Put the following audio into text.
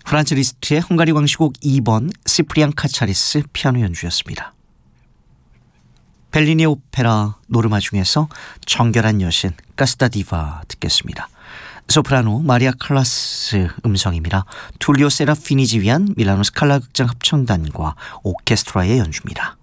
프란츠 리스트의 헝가리 광시곡 2번 시프리안 카차리스 피아노 연주였습니다. 벨리니 오페라 노르마 중에서 정결한 여신 가스타 디바 듣겠습니다. 소프라노 마리아 칼라스 음성입니다. 툴리오 세라피니 지휘한 밀라노 스칼라 극장 합창단과 오케스트라의 연주입니다.